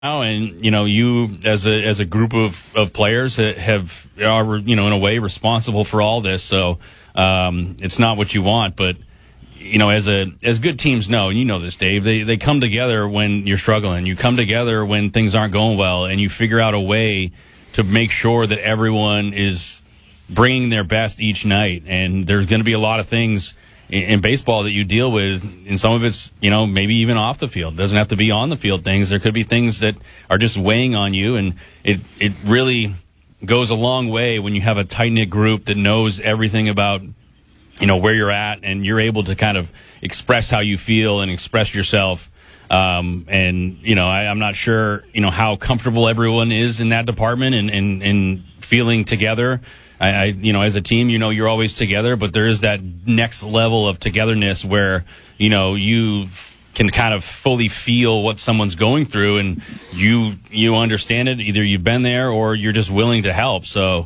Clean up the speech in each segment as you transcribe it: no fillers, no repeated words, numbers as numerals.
And you as a group of players that are in a way responsible for all this. So it's not what you want, but as good teams know, and you know this, Dave, they come together when you're struggling. You come together when things aren't going well, and you figure out a way to make sure that everyone is bringing their best each night. And there's going to be a lot of things in baseball that you deal with, and some of it's, maybe even off the field. It doesn't have to be on the field things. There could be things that are just weighing on you, and it really goes a long way when you have a tight-knit group that knows everything about, where you're at, and you're able to kind of express how you feel and express yourself. I'm not sure, how comfortable everyone is in that department and feeling together. As a team, you're always together, but there is that next level of togetherness where, you can kind of fully feel what someone's going through, and you understand it. Either you've been there or you're just willing to help. So,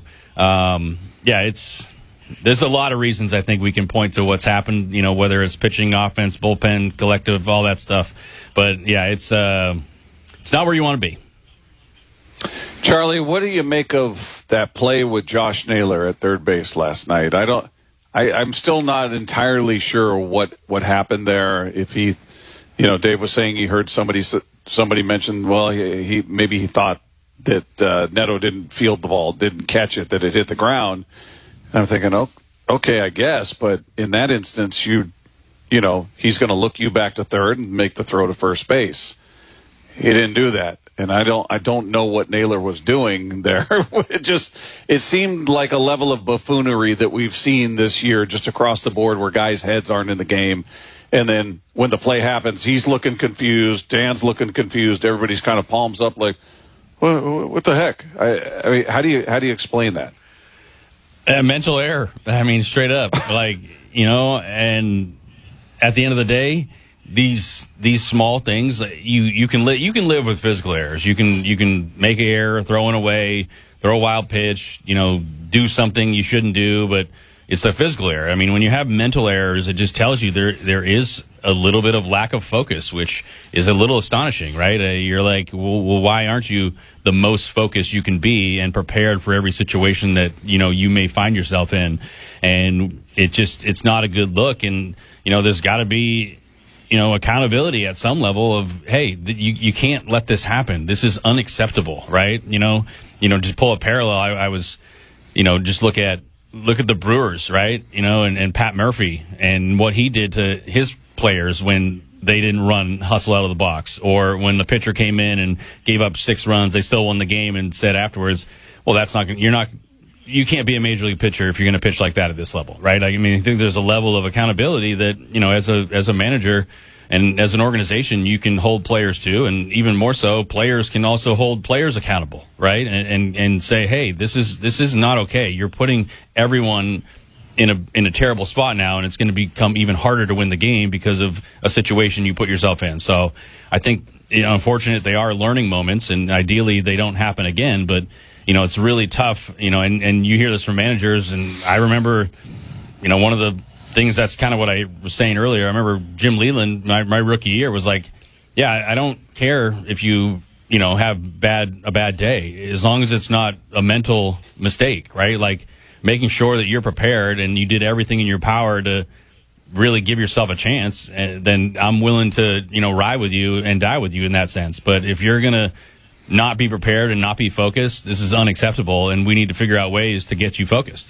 there's a lot of reasons I think we can point to what's happened, whether it's pitching, offense, bullpen, collective, all that stuff. But yeah, it's not where you want to be. Charlie, what do you make of that play with Josh Naylor at third base last night? I'm still not entirely sure what happened there. If he, Dave was saying he heard somebody mention, well, he thought that Neto didn't field the ball, didn't catch it, that it hit the ground. And I'm thinking, oh, okay, I guess, but in that instance, he's going to look you back to third and make the throw to first base. He didn't do that. And I don't know what Naylor was doing there. It seemed like a level of buffoonery that we've seen this year just across the board where guys' heads aren't in the game. And then when the play happens, he's looking confused. Dan's looking confused. Everybody's kind of palms up like, what the heck? I mean, how do you explain that? Mental error. I mean, straight up. And at the end of the day, these small things, you can live with physical errors. You can make an error, throw it away, throw a wild pitch, do something you shouldn't do, but it's a physical error. I mean, when you have mental errors, it just tells you there is a little bit of lack of focus, which is a little astonishing, right? You're like, well, why aren't you the most focused you can be and prepared for every situation that, you may find yourself in? And it's not a good look. And, there's got to be, accountability at some level of, hey, you can't let this happen. This is unacceptable, right? Just pull a parallel. I was, just look at the Brewers, right? And Pat Murphy and what he did to his players when they didn't hustle out of the box, or when the pitcher came in and gave up 6 runs, they still won the game, and said afterwards, well, you can't be a major league pitcher if you're going to pitch like that at this level, right? I think there's a level of accountability that, as a manager and as an organization, you can hold players to, and even more so, players can also hold players accountable, right? And say, hey, this is not okay. You're putting everyone in a terrible spot now, and it's going to become even harder to win the game because of a situation you put yourself in. So I think, unfortunate, they are learning moments, and ideally they don't happen again, but it's really tough, and you hear this from managers. And I remember, one of the things, that's kind of what I was saying earlier. I remember Jim Leland, my rookie year, was like, yeah, I don't care if you have a bad day, as long as it's not a mental mistake, right? Like making sure that you're prepared and you did everything in your power to really give yourself a chance. And then I'm willing to, ride with you and die with you in that sense. But if you're going to not be prepared and not be focused, this is unacceptable, and we need to figure out ways to get you focused.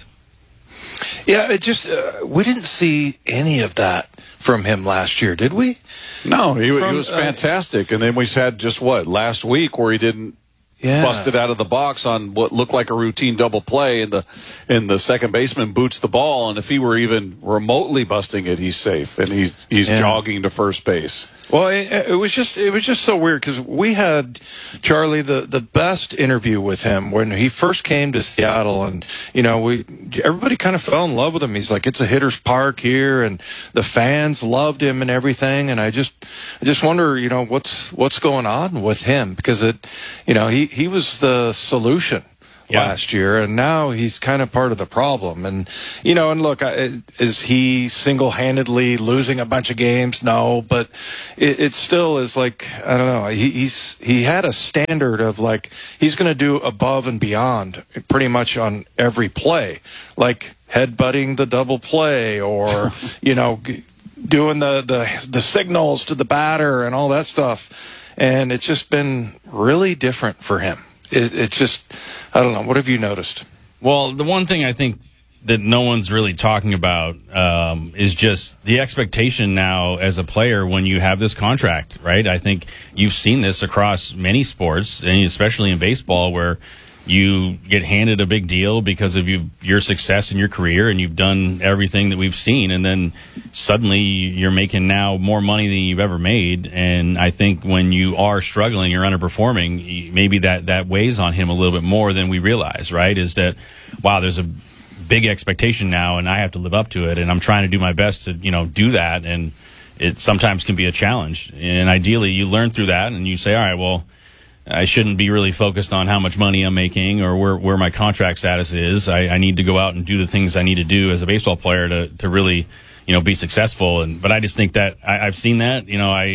Yeah, it just we didn't see any of that from him last year, did we? No, he was fantastic. And then we had just last week where he didn't busted out of the box on what looked like a routine double play, and the second baseman boots the ball, and if he were even remotely busting it, he's safe, and he's jogging to first base. Well, it was just so weird, because we had, Charlie, the best interview with him when he first came to Seattle, and everybody kind of fell in love with him. He's like, it's a hitter's park here, and the fans loved him and everything. And I just wonder, what's going on with him, because he was the solution last year, and now he's kind of part of the problem. And, and look, is he single-handedly losing a bunch of games? No, but it still is like, I don't know, he had a standard of like, he's going to do above and beyond pretty much on every play, like headbutting the double play or, doing the signals to the batter and all that stuff. And it's just been really different for him. It's just, I don't know. What have you noticed? Well, the one thing I think that no one's really talking about is just the expectation now as a player when you have this contract, right? I think you've seen this across many sports, and especially in baseball, where you get handed a big deal because of your success in your career, and you've done everything that we've seen, and then suddenly you're making now more money than you've ever made. And I think when you are struggling, you're underperforming, maybe that weighs on him a little bit more than we realize, right? Is that, wow, there's a big expectation now, and I have to live up to it, and I'm trying to do my best to, do that, and it sometimes can be a challenge. And ideally, you learn through that, and you say, all right, well, I shouldn't be really focused on how much money I'm making or where my contract status is. I need to go out and do the things I need to do as a baseball player to really, be successful. But I just think that I've seen that,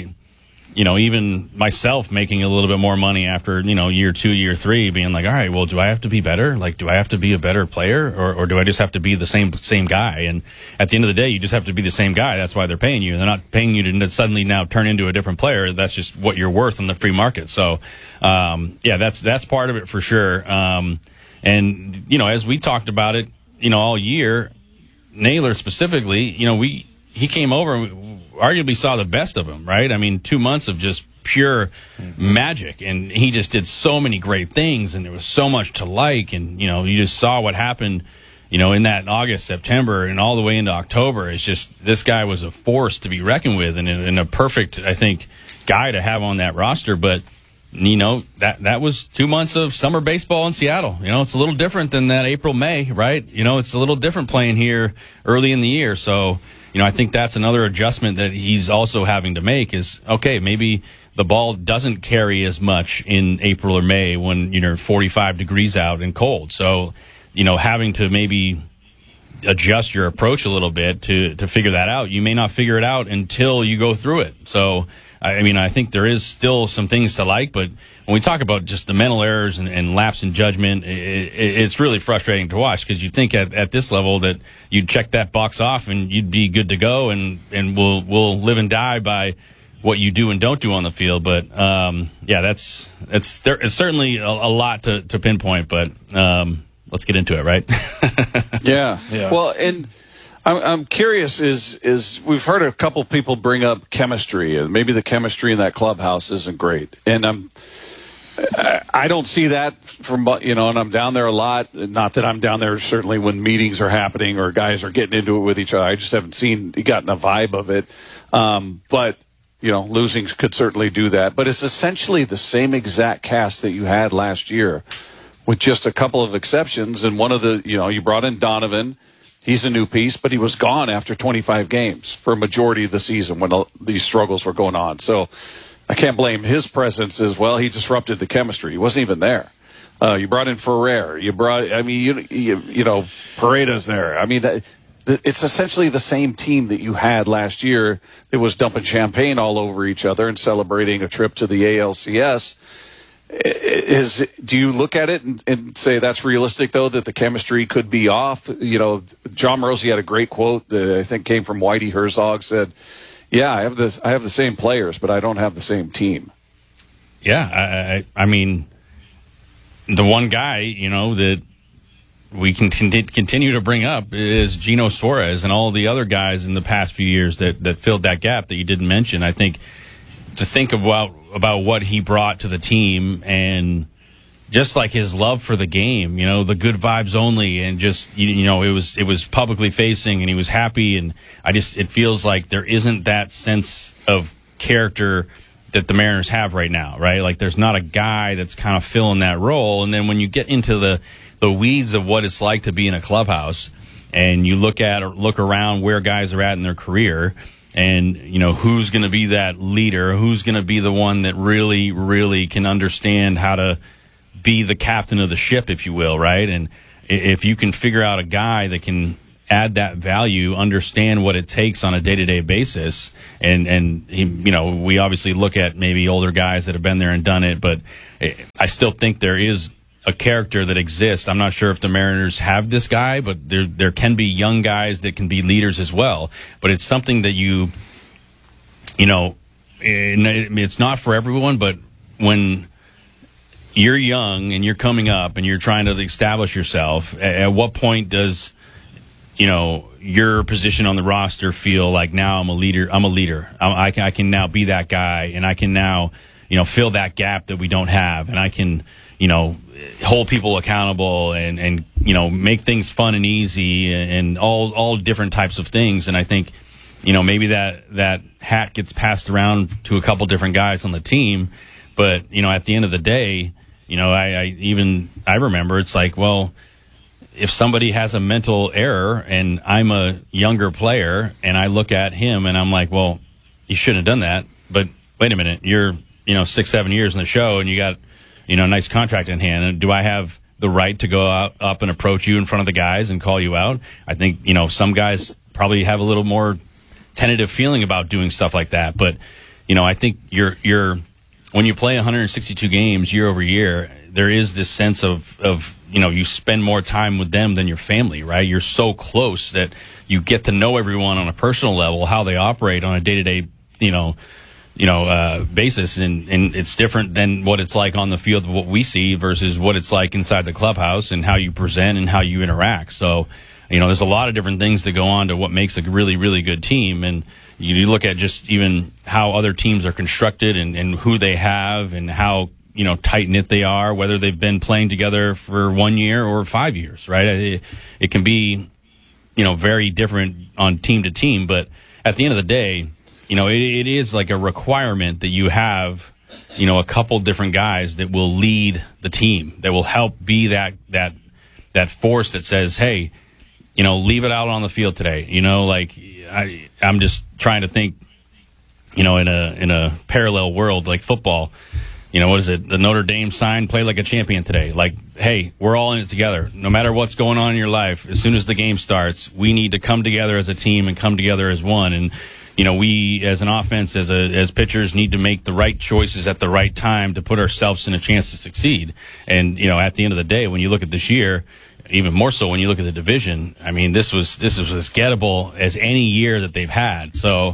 even myself making a little bit more money after, year 2, year 3, being like, all right, well, do I have to be better? Like, do I have to be a better player or do I just have to be the same guy? And at the end of the day, you just have to be the same guy. That's why they're paying you. They're not paying you to suddenly now turn into a different player. That's just what you're worth in the free market. So, that's part of it for sure. And, as we talked about it, all year, Naylor specifically, he came over and arguably saw the best of him, right? I mean, 2 months of just pure magic, and he just did so many great things, and there was so much to like, and, you just saw what happened, in that August, September, and all the way into October. It's just, this guy was a force to be reckoned with, and a perfect, I think, guy to have on that roster. But, that was 2 months of summer baseball in Seattle. It's a little different than that April, May, right? It's a little different playing here early in the year. So, I think that's another adjustment that he's also having to make is, okay, maybe the ball doesn't carry as much in April or May when, 45 degrees out and cold. So, having to maybe adjust your approach a little bit to figure that out. You may not figure it out until you go through it. So, I think there is still some things to like, but when we talk about just the mental errors and lapse in judgment, it's really frustrating to watch because you think at this level that you'd check that box off and you'd be good to go, and we'll live and die by what you do and don't do on the field. But it's certainly a lot to pinpoint. But let's get into it, right? Yeah. Well, and I'm curious is we've heard a couple people bring up chemistry, and maybe the chemistry in that clubhouse isn't great. And I don't see that from, and I'm down there a lot. Not that I'm down there certainly when meetings are happening or guys are getting into it with each other. I just haven't gotten a vibe of it. But, losing could certainly do that. But it's essentially the same exact cast that you had last year with just a couple of exceptions. And one of the, you brought in Donovan. He's a new piece, but he was gone after 25 games for a majority of the season when these struggles were going on. So I can't blame his presence as well. He disrupted the chemistry. He wasn't even there. You brought in Ferrer. Paredes there. It's essentially the same team that you had last year that was dumping champagne all over each other and celebrating a trip to the ALCS. Do you look at it and say that's realistic, though, that the chemistry could be off? John Morosi had a great quote that I think came from Whitey Herzog, said, yeah, I have the same players, but I don't have the same team. Yeah, I mean, the one guy, that we can continue to bring up is Gino Suarez and all the other guys in the past few years that filled that gap that you didn't mention. I think to think about what he brought to the team and just like his love for the game, the good vibes only, and just, it was publicly facing and he was happy. And it feels like there isn't that sense of character that the Mariners have right now, right? Like there's not a guy that's kind of filling that role. And then when you get into the weeds of what it's like to be in a clubhouse and you look around where guys are at in their career, and, who's going to be that leader? Who's going to be the one that really, really can understand how to be the captain of the ship, if you will, right? And if you can figure out a guy that can add that value, understand what it takes on a day-to-day basis, and he, we obviously look at maybe older guys that have been there and done it, but I still think there is a character that exists. I'm not sure if the Mariners have this guy, but there can be young guys that can be leaders as well. But it's something that it's not for everyone, but when you're young and you're coming up and you're trying to establish yourself, at what point does your position on the roster feel like now I'm a leader? I can now be that guy, and I can now, fill that gap that we don't have, and I can, hold people accountable and make things fun and easy and all different types of things. And I think, maybe that hat gets passed around to a couple different guys on the team, but at the end of the day, I remember it's like, well, if somebody has a mental error and I'm a younger player and I look at him and I'm like, well, you shouldn't have done that. But wait a minute, you're, 6-7 years in the show and you got, a nice contract in hand. And do I have the right to go up and approach you in front of the guys and call you out? I think, some guys probably have a little more tentative feeling about doing stuff like that. But, I think you're when you play 162 games year over year, there is this sense of you spend more time with them than your family, right? You're so close that you get to know everyone on a personal level, how they operate on a day-to-day, basis. And it's different than what it's like on the field, what we see versus what it's like inside the clubhouse and how you present and how you interact. So, there's a lot of different things that go on to what makes a really, really good team. And you look at just even how other teams are constructed and who they have and how, tight-knit they are, whether they've been playing together for 1 year or 5 years, right? It can be, very different on team to team, but at the end of the day, it is like a requirement that you have, a couple different guys that will lead the team, that will help be that force that says, hey, leave it out on the field today. I'm just trying to think, in a parallel world like football. What is it? The Notre Dame sign, play like a champion today. Like, hey, we're all in it together. No matter what's going on in your life, as soon as the game starts, we need to come together as a team and come together as one. And, we as an offense, as pitchers, need to make the right choices at the right time to put ourselves in a chance to succeed. And, at the end of the day, when you look at this year, even more so when you look at the division, I mean, this was as gettable as any year that they've had. So,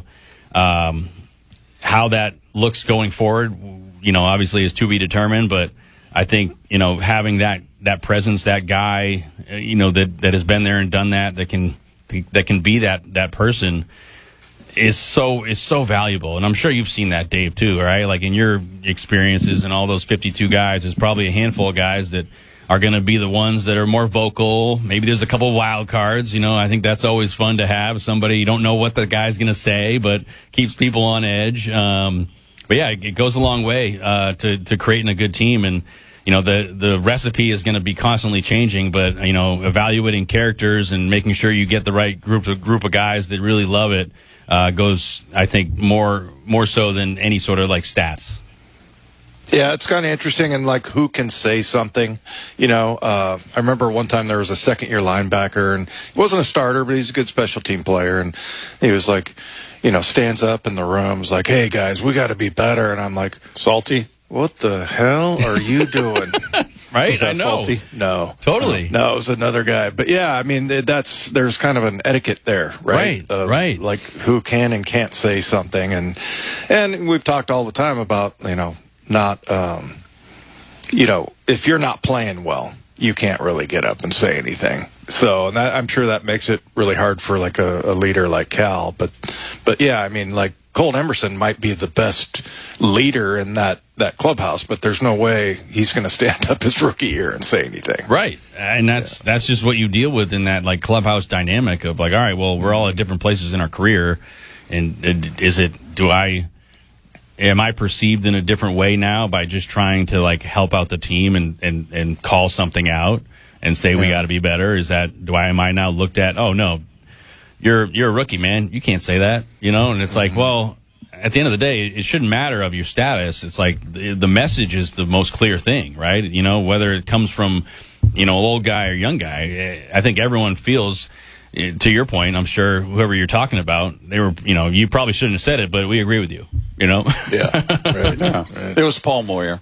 how that looks going forward, obviously is to be determined, but I think, having that presence, that guy, that has been there and done that can be that person is so valuable. And I'm sure you've seen that, Dave, too, right? Like in your experiences and all those 52 guys, there's probably a handful of guys that are going to be the ones that are more vocal. Maybe there's a couple wild cards. I think that's always fun to have. Somebody, you don't know what the guy's going to say, but keeps people on edge. But yeah, it goes a long way to creating a good team, and the recipe is going to be constantly changing. But evaluating characters and making sure you get the right group of guys that really love it goes, I think, more so than any sort of like stats. Yeah, it's kind of interesting, and like who can say something. I remember one time there was a second-year linebacker, and he wasn't a starter, but he's a good special team player, and he was like, stands up in the room, is like, hey, guys, we got to be better. And I'm like, Salty? What the hell are you doing? Right? Was that I know. Salty? No. Totally. No, it was another guy. But yeah, I mean, there's kind of an etiquette there, right? Right. Like who can and can't say something. And we've talked all the time about, not, if you're not playing well, you can't really get up and say anything. So, and I'm sure that makes it really hard for like a leader like Cal. But yeah, I mean, like Colt Emerson might be the best leader in that clubhouse, but there's no way he's going to stand up his rookie year and say anything. Right. And that's just what you deal with in that like clubhouse dynamic of like, all right, well, we're all at different places in our career. And am I perceived in a different way now by just trying to like help out the team and call something out and say we got to be better? Am I now looked at, oh no, you're a rookie, man, you can't say that, and it's like, well, at the end of the day, it shouldn't matter of your status. It's like the message is the most clear thing, right? You know, whether it comes from, old guy or young guy, I think everyone feels, to your point, I'm sure whoever you're talking about, they were, you probably shouldn't have said it, but we agree with you, Yeah, right. Yeah. It was Paul Moyer.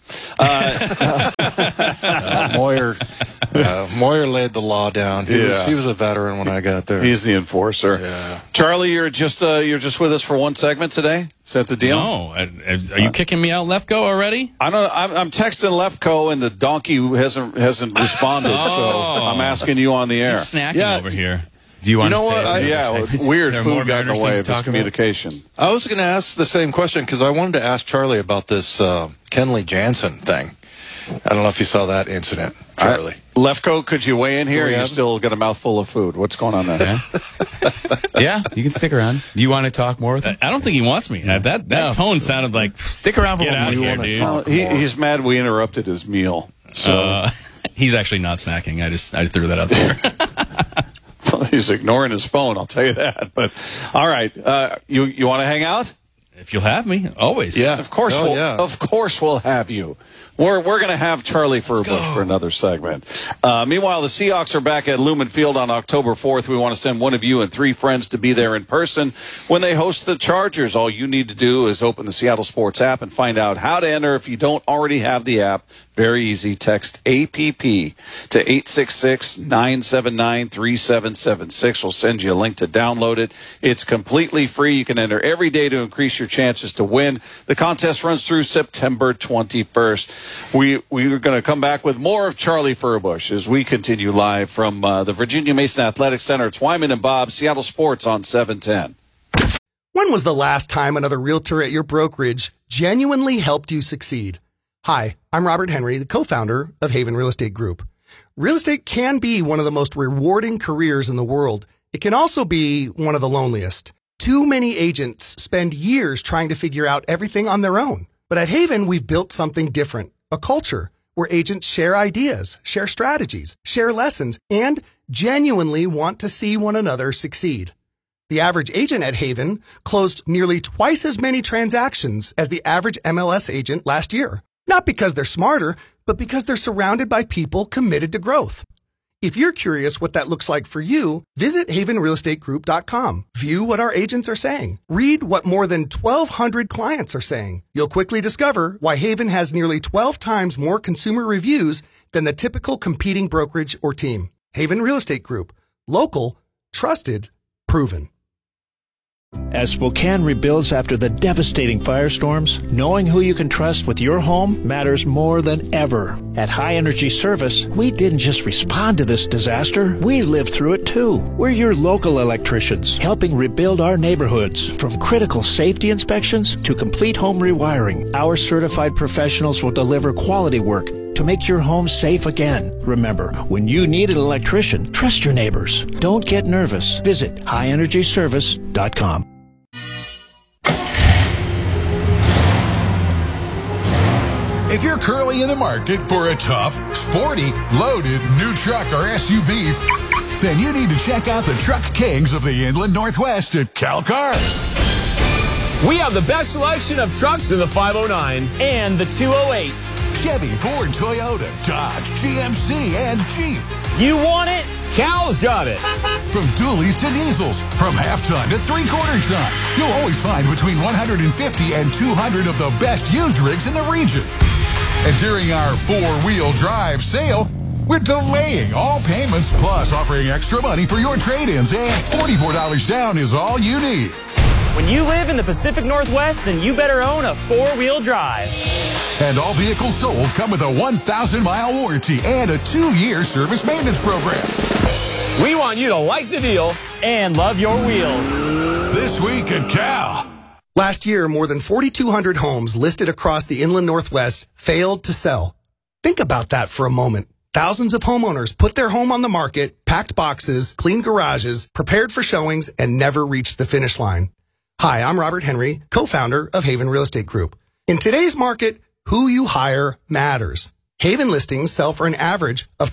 Moyer laid the law down. He was a veteran when I got there. He's the enforcer. Yeah. Charlie, you're just with us for one segment today? Is that the deal? No. Are you kicking me out, Lefko, already? I'm texting Lefko, and the donkey hasn't responded, so I'm asking you on the air. He's snacking over here. Do you want to say weird food got in the way of his communication. I was going to ask the same question because I wanted to ask Charlie about this Kenley Jansen thing. I don't know if you saw that incident, Charlie. Lefko, could you weigh in here? You still got a mouthful of food. What's going on there? Yeah, you can stick around. Do you want to talk more with him? I don't think he wants me. That tone sounded like, stick around for get out of here, dude. He's mad we interrupted his meal. So he's actually not snacking. I threw that out there. He's ignoring his phone, I'll tell you that. But all right, you want to hang out? If you'll have me, always. Yeah, of course. Of course, we'll have you. We're going to have Charlie Furbush for another segment. Meanwhile, the Seahawks are back at Lumen Field on October 4th. We want to send one of you and 3 friends to be there in person when they host the Chargers. All you need to do is open the Seattle Sports app and find out how to enter if you don't already have the app. Very easy. Text APP to 866-979-3776. We'll send you a link to download it. It's completely free. You can enter every day to increase your chances to win. The contest runs through September 21st. We are going to come back with more of Charlie Furbush as we continue live from the Virginia Mason Athletic Center. It's Wyman and Bob, Seattle Sports on 710. When was the last time another realtor at your brokerage genuinely helped you succeed? Hi, I'm Robert Henry, the co-founder of Haven Real Estate Group. Real estate can be one of the most rewarding careers in the world. It can also be one of the loneliest. Too many agents spend years trying to figure out everything on their own. But at Haven, we've built something different, a culture where agents share ideas, share strategies, share lessons, and genuinely want to see one another succeed. The average agent at Haven closed nearly twice as many transactions as the average MLS agent last year. Not because they're smarter, but because they're surrounded by people committed to growth. If you're curious what that looks like for you, visit havenrealestategroup.com. View what our agents are saying. Read what more than 1,200 clients are saying. You'll quickly discover why Haven has nearly 12 times more consumer reviews than the typical competing brokerage or team. Haven Real Estate Group. Local, trusted, proven. As Spokane rebuilds after the devastating firestorms, knowing who you can trust with your home matters more than ever. At High Energy Service, we didn't just respond to this disaster, we lived through it too. We're your local electricians, helping rebuild our neighborhoods. From critical safety inspections to complete home rewiring, our certified professionals will deliver quality work to make your home safe again. Remember, when you need an electrician, trust your neighbors. Don't get nervous. Visit highenergyservice.com. If you're currently in the market for a tough, sporty, loaded new truck or SUV, then you need to check out the truck kings of the Inland Northwest at Cal Cars. We have the best selection of trucks in the 509 and the 208. Chevy, Ford, Toyota, Dodge, GMC, and Jeep. You want it? Cal's got it. From dualies to diesels, from half-ton to three-quarter ton, you'll always find between 150 and 200 of the best used rigs in the region. And during our four-wheel drive sale, we're delaying all payments plus offering extra money for your trade-ins, and $44 down is all you need. When you live in the Pacific Northwest, then you better own a four-wheel drive. And all vehicles sold come with a 1,000-mile warranty and a 2-year service maintenance program. We want you to like the deal and love your wheels. This week at Cal. Last year, more than 4,200 homes listed across the Inland Northwest failed to sell. Think about that for a moment. Thousands of homeowners put their home on the market, packed boxes, cleaned garages, prepared for showings, and never reached the finish line. Hi, I'm Robert Henry, co-founder of Haven Real Estate Group. In today's market, who you hire matters. Haven listings sell for an average of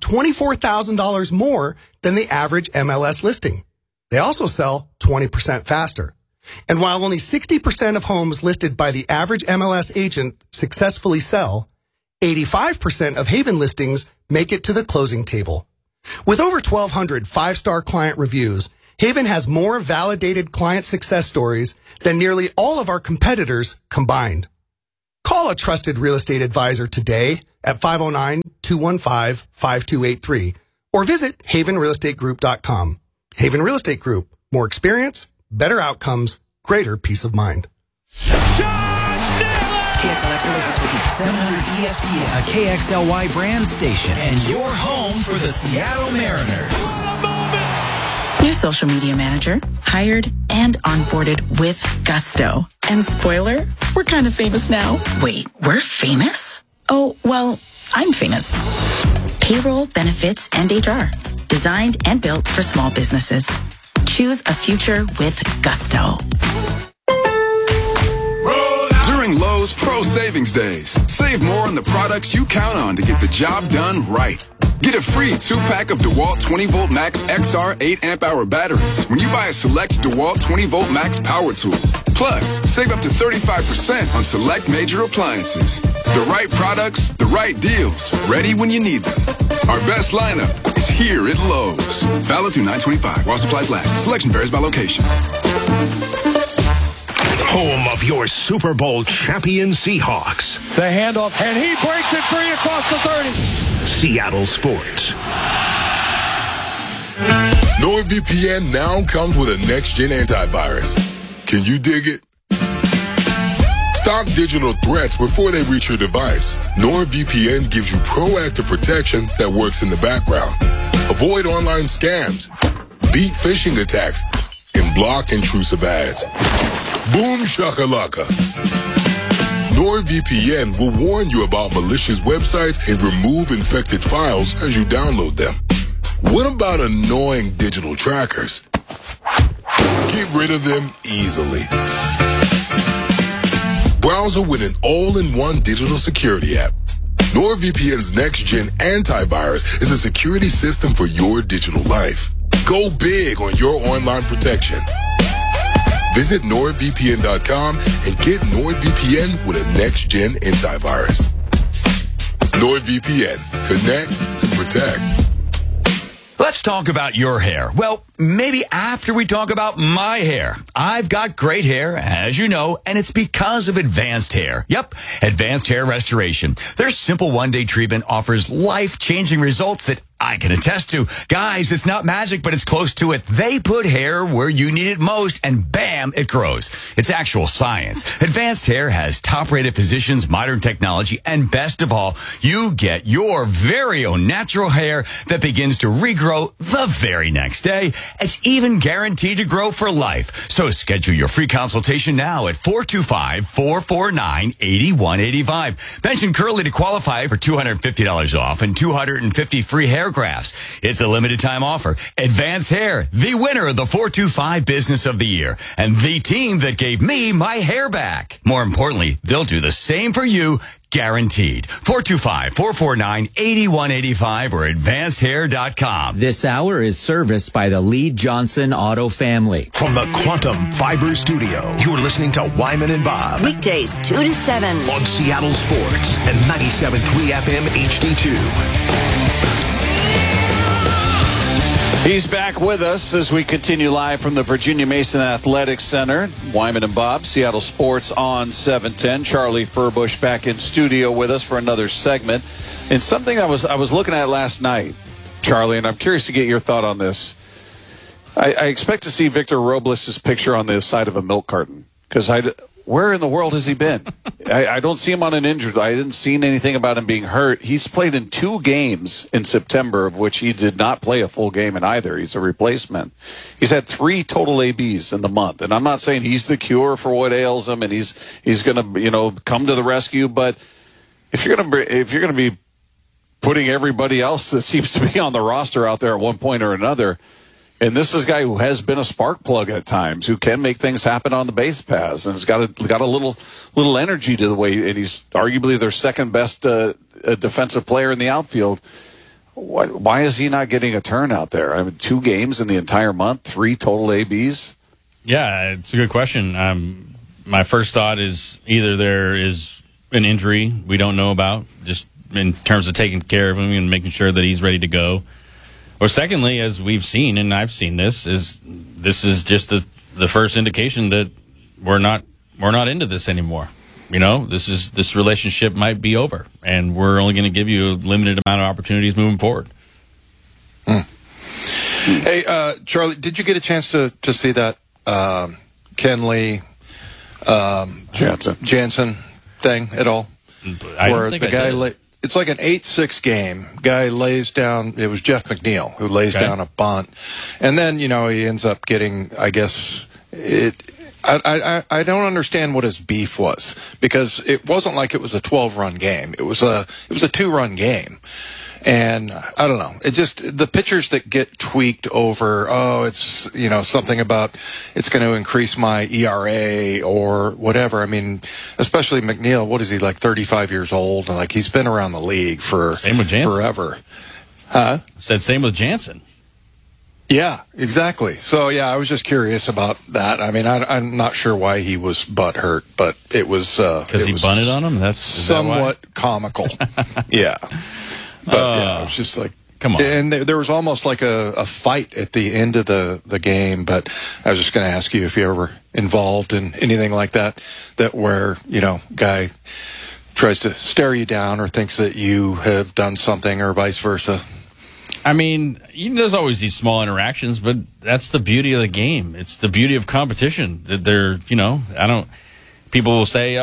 $24,000 more than the average MLS listing. They also sell 20% faster. And while only 60% of homes listed by the average MLS agent successfully sell, 85% of Haven listings make it to the closing table. With over 1,200 five-star client reviews, Haven has more validated client success stories than nearly all of our competitors combined. Call a trusted real estate advisor today at 509-215-5283 or visit havenrealestategroup.com. Haven Real Estate Group. More experience, better outcomes, greater peace of mind. KXLX 700 ESPN, a KXLY brand station, and your home for the Seattle Mariners. New social media manager, hired and onboarded with gusto. And spoiler, we're kind of famous now. Wait, we're famous? Oh, well, I'm famous. Payroll, benefits, and HR. Designed and built for small businesses. Choose a future with gusto. During Lowe's Pro Savings Days, save more on the products you count on to get the job done right. Get a free 2-pack of DeWalt 20-volt Max XR 8-amp-hour batteries when you buy a select DeWalt 20-volt Max power tool. Plus, save up to 35% on select major appliances. The right products, the right deals, ready when you need them. Our best lineup is here at Lowe's. Valid through 9/25 while supplies last. Selection varies by location. Home of your Super Bowl champion Seahawks. The handoff, and he breaks it free across the 30. Seattle Sports. NordVPN now comes with a next-gen antivirus. Can you dig it? Stop digital threats before they reach your device. NordVPN gives you proactive protection that works in the background. Avoid online scams, beat phishing attacks, and block intrusive ads. Boom shakalaka. NordVPN will warn you about malicious websites and remove infected files as you download them. What about annoying digital trackers? Get rid of them easily. Browser with an all-in-one digital security app. NordVPN's next-gen antivirus is a security system for your digital life. Go big on your online protection. Visit NordVPN.com and get NordVPN with a next-gen antivirus. NordVPN. Connect and protect. Let's talk about your hair. Well, maybe after we talk about my hair. I've got great hair, as you know, and it's because of Advanced Hair. Yep, Advanced Hair Restoration. Their simple one-day treatment offers life-changing results that I can attest to. Guys, it's not magic, but it's close to it. They put hair where you need it most, and bam, it grows. It's actual science. Advanced Hair has top-rated physicians, modern technology, and best of all, you get your very own natural hair that begins to regrow the very next day. It's even guaranteed to grow for life. So schedule your free consultation now at 425-449-8185. Mention Curly to qualify for $250 off and 250 free hair grafts. It's a limited time offer. Advanced Hair, the winner of the 425 Business of the Year, and the team that gave me my hair back. More importantly, they'll do the same for you, guaranteed. 425-449-8185 or advancedhair.com. This hour is serviced by the Lee Johnson Auto family. From the Quantum Fiber Studio, you're listening to Wyman and Bob. Weekdays 2 to 7 on Seattle Sports and 97.3 FM HD2. He's back with us as we continue live from the Virginia Mason Athletics Center. Wyman and Bob, Seattle Sports on 710. Charlie Furbush back in studio with us for another segment. And something I was looking at last night, Charlie, and I'm curious to get your thought on this. I expect to see Victor Robles' picture on the side of a milk carton because where in the world has he been? I don't see him on an injured. I didn't see anything about him being hurt. He's played in 2 games in September, of which he did not play a full game in either. He's a replacement. He's had 3 total ABs in the month, and I'm not saying he's the cure for what ails him, and he's going to come to the rescue. But if you're going to be putting everybody else that seems to be on the roster out there at one point or another. And this is a guy who has been a spark plug at times, who can make things happen on the base paths, and has got a little energy to the way, and he's arguably their second best defensive player in the outfield. Why is he not getting a turn out there? I mean, 2 games in the entire month, 3 total ABs. Yeah, it's a good question. My first thought is either there is an injury we don't know about, just in terms of taking care of him and making sure that he's ready to go. Or secondly, as we've seen, and I've seen this is just the first indication that we're not into this anymore. You know, this relationship might be over, and we're only going to give you a limited amount of opportunities moving forward. Hey, Charlie, did you get a chance to see that Kenley Jansen thing at all? Where the guy it's like an 8-6 game. Guy lays down. It was Jeff McNeil who lays down a bunt, and then he ends up getting. I guess I don't understand what his beef was, because it wasn't like it was a 12-run game. It was a 2-run game. And I don't know. It just, the pitchers that get tweaked over, it's, something about it's going to increase my ERA or whatever. I mean, especially McNeil, what is he, like 35 years old? And like, he's been around the league for same with Jansen. Forever. Huh? Said same with Jansen. Yeah, exactly. So, yeah, I was just curious about that. I mean, I'm not sure why he was butthurt, but it was... Because he bunted on him? Is somewhat comical. Yeah. But yeah, it was just like, come on. And there was almost like a fight at the end of the game. But I was just going to ask you if you're ever involved in anything like that where, guy tries to stare you down or thinks that you have done something or vice versa. I mean, there's always these small interactions, but that's the beauty of the game. It's the beauty of competition. That people will say,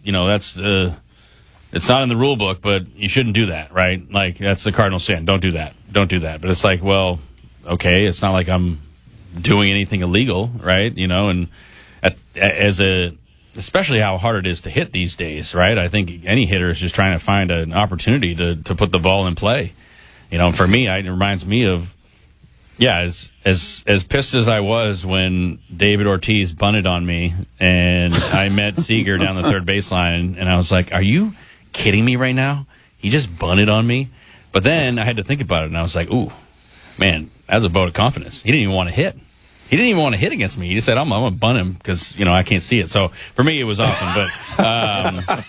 it's not in the rule book, but you shouldn't do that, right? Like, that's the cardinal sin. Don't do that. Don't do that. But it's like, well, okay, it's not like I'm doing anything illegal, right? And especially how hard it is to hit these days, right? I think any hitter is just trying to find an opportunity to put the ball in play. For me, it reminds me of, as pissed as I was when David Ortiz bunted on me and I met Seager down the third baseline, and I was like, are you kidding me right now? He just bunted on me. But then I had to think about it, and I was like, ooh, man, that's a vote of confidence. He didn't even want to hit. He didn't even want to hit against me. He just said, I'm going to bunt him because, I can't see it. So for me, it was awesome. But,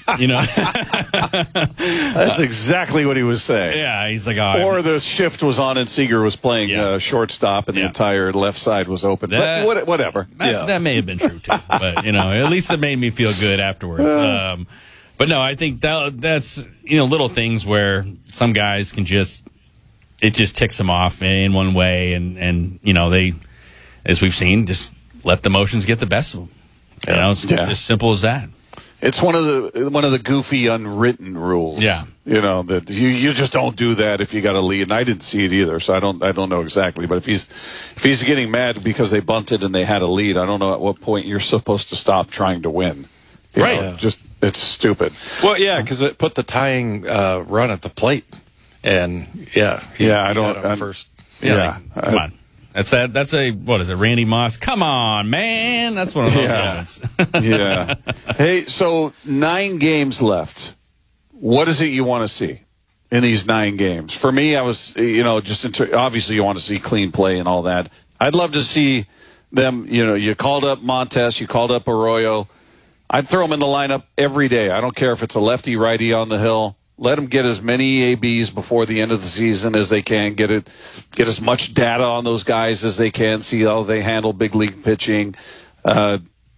That's exactly what he was saying. Yeah, he's like, or the shift was on and Seager was playing shortstop and the entire left side was open. But whatever. That may have been true, too. But, at least it made me feel good afterwards. But no, I think that's, little things where some guys can it just ticks them off in one way. And they, as we've seen, just let the emotions get the best of them. It's as simple as that. It's one of the goofy unwritten rules. Yeah. That you just don't do that if you got a lead. And I didn't see it either, so I don't know exactly. But if he's getting mad because they bunted and they had a lead, I don't know at what point you're supposed to stop trying to win. Right. It's stupid. Well, yeah, because it put the tying run at the plate. And I don't first. Yeah. Come on. That's what is it, Randy Moss? Come on, man. That's one of those moments. Yeah. Hey, so 9 games left. What is it you want to see in these 9 games? For me, I was, obviously you want to see clean play and all that. I'd love to see them, you called up Montes, you called up Arroyo. I'd throw them in the lineup every day. I don't care if it's a lefty, righty on the hill. Let them get as many ABs before the end of the season as they can. Get as much data on those guys as they can. See how they handle big league pitching. At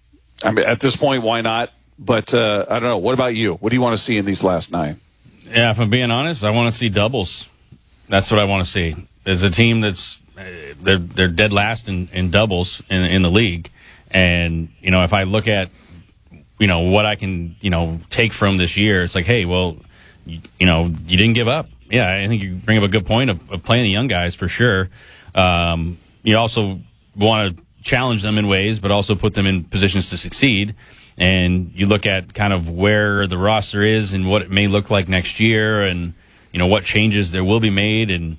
this point, why not? But I don't know. What about you? What do you want to see in these last 9? Yeah, if I'm being honest, I want to see doubles. That's what I want to see. There's a team that's they're dead last in doubles in the league, and if I look at what I can take from this year, it's like, hey, well. You didn't give up. Yeah, I think you bring up a good point of playing the young guys for sure. You also want to challenge them in ways, but also put them in positions to succeed. And you look at kind of where the roster is and what it may look like next year and, what changes there will be made. And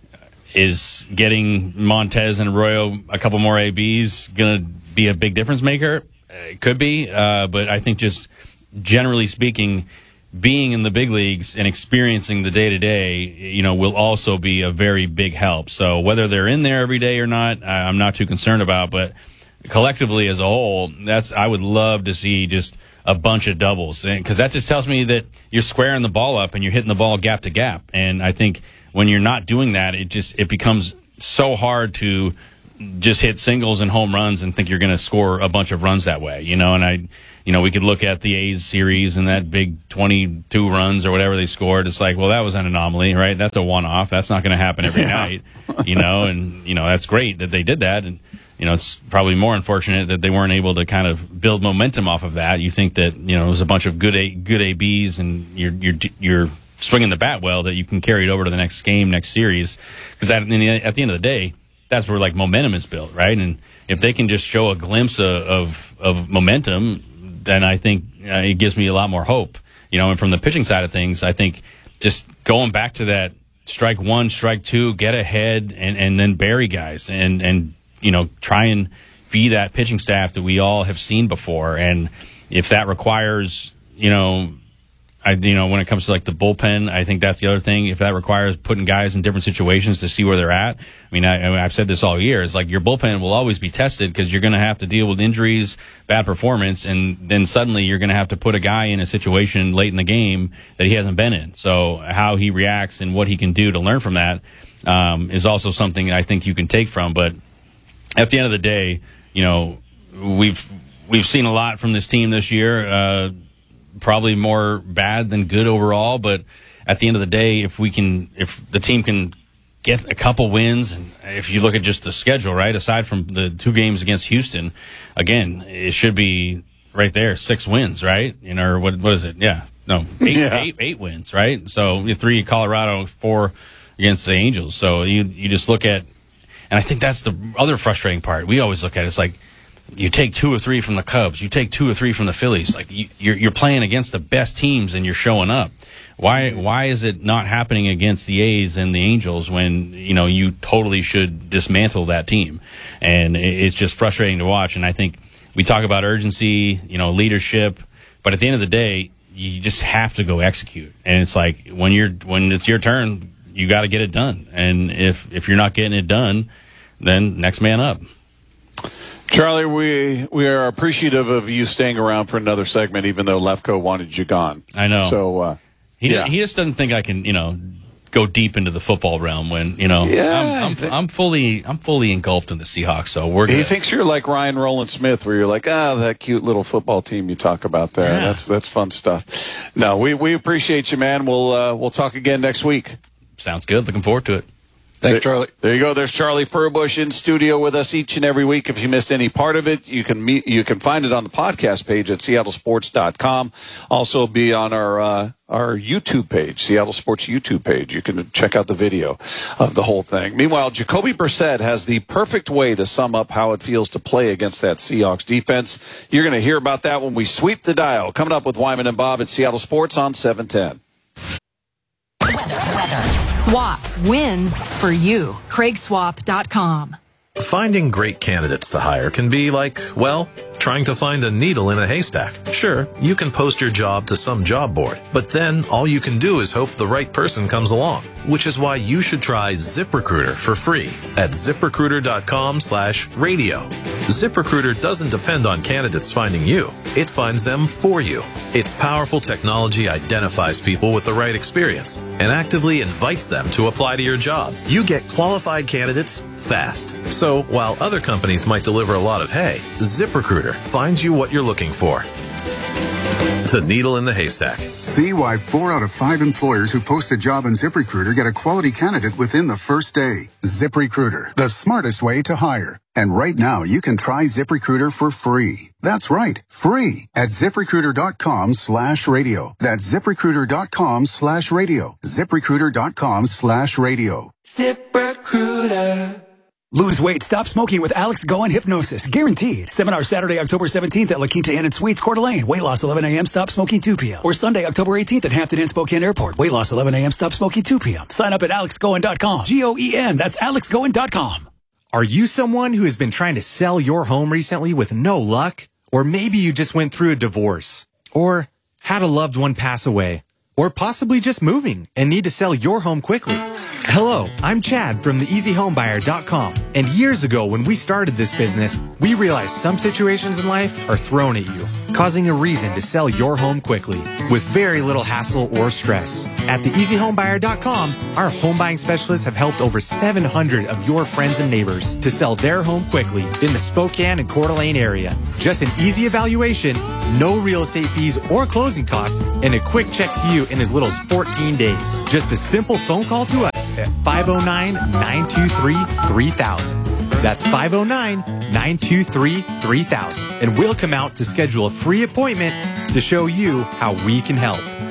is getting Montez and Arroyo a couple more ABs going to be a big difference maker? It could be. But I think just generally speaking, being in the big leagues and experiencing the day-to-day, will also be a very big help. So whether they're in there every day or not, I'm not too concerned about. But collectively as a whole, I would love to see just a bunch of doubles, because that just tells me that you're squaring the ball up and you're hitting the ball gap to gap. And I think when you're not doing that, it becomes so hard to just hit singles and home runs and think you're going to score a bunch of runs that way, And we could look at the A's series and that big 22 runs or whatever they scored. It's like, well, that was an anomaly, right? That's a one-off. That's not going to happen every night, and that's great that they did that. And, it's probably more unfortunate that they weren't able to kind of build momentum off of that. You think that, it was a bunch of good ABs and you're swinging the bat well, that you can carry it over to the next game, next series. Because at the end of the day, that's where like momentum is built, right? And if they can just show a glimpse of momentum, then I think it gives me a lot more hope. And from the pitching side of things, I think just going back to that strike one, strike two, get ahead, and then bury guys, and try and be that pitching staff that we all have seen before. And if that requires, when it comes to like the bullpen, I think that's the other thing. If that requires putting guys in different situations to see where they're at. I mean, I've said this all year. It's like your bullpen will always be tested because you're going to have to deal with injuries, bad performance, and then suddenly you're going to have to put a guy in a situation late in the game that he hasn't been in. So how he reacts and what he can do to learn from that is also something I think you can take from. But at the end of the day, we've seen a lot from this team this year. Probably more bad than good overall, but at the end of the day, if the team can get a couple wins, and if you look at just the schedule, right, aside from the 2 games against Houston, again, it should be right there, 6 wins, right? Or what is it? Yeah, no, 8 wins, right? So 3 Colorado, 4 against the Angels. So you just look at, and I think that's the other frustrating part. We always look at it, it's like, you take 2 or 3 from the Cubs, you take 2 or 3 from the Phillies. Like you're playing against the best teams and you're showing up. Why is it not happening against the A's and the Angels when you totally should dismantle that team? And it's just frustrating to watch. And I think we talk about urgency, leadership, but at the end of the day, you just have to go execute. And it's like when it's your turn, you got to get it done. And if you're not getting it done, then next man up. Charlie, we are appreciative of you staying around for another segment, even though Lefko wanted you gone. I know. So he just doesn't think I can, go deep into the football realm when I'm fully engulfed in the Seahawks. So we're good. He thinks you're like Ryan Roland Smith, where you're like, that cute little football team you talk about there. Yeah. That's fun stuff. No, we appreciate you, man. We'll talk again next week. Sounds good. Looking forward to it. Thanks, Charlie. There you go. There's Charlie Furbush in studio with us each and every week. If you missed any part of it, you can find it on the podcast page at seattlesports.com. Also be on our YouTube page, Seattle Sports YouTube page. You can check out the video of the whole thing. Meanwhile, Jacoby Brissett has the perfect way to sum up how it feels to play against that Seahawks defense. You're going to hear about that when we sweep the dial. Coming up with Wyman and Bob at Seattle Sports on 710. Swap wins for you. CraigSwap.com. Finding great candidates to hire can be like, well, trying to find a needle in a haystack. Sure, you can post your job to some job board, but then all you can do is hope the right person comes along, which is why you should try ZipRecruiter for free at ZipRecruiter.com/radio. ZipRecruiter doesn't depend on candidates finding you. It finds them for you. Its powerful technology identifies people with the right experience and actively invites them to apply to your job. You get qualified candidates fast. So while other companies might deliver a lot of hay, ZipRecruiter finds you what you're looking for. The needle in the haystack. See why 4 out of 5 employers who post a job on ZipRecruiter get a quality candidate within the first day. ZipRecruiter, the smartest way to hire. And right now, you can try ZipRecruiter for free. That's right, free at ZipRecruiter.com/radio. That's ZipRecruiter.com/radio. ZipRecruiter.com/radio. ZipRecruiter. Lose weight, stop smoking with Alex Goen Hypnosis. Guaranteed. Seminar Saturday, October 17th at La Quinta Inn and Suites, Coeur d'Alene. Weight loss 11 a.m., stop smoking 2 p.m. Or Sunday, October 18th at Hampton Inn, Spokane Airport. Weight loss 11 a.m., stop smoking 2 p.m. Sign up at AlexGoen.com. GOEN, that's AlexGoen.com. Are you someone who has been trying to sell your home recently with no luck? Or maybe you just went through a divorce, or had a loved one pass away, or possibly just moving and need to sell your home quickly. Hello, I'm Chad from theeasyhomebuyer.com. And years ago when we started this business, We realize some situations in life are thrown at you, causing a reason to sell your home quickly with very little hassle or stress. At theeasyhomebuyer.com, our home buying specialists have helped over 700 of your friends and neighbors to sell their home quickly in the Spokane and Coeur d'Alene area. Just an easy evaluation, no real estate fees or closing costs, and a quick check to you in as little as 14 days. Just a simple phone call to us at 509-923-3000. That's 509-923-3000. And we'll come out to schedule a free appointment to show you how we can help.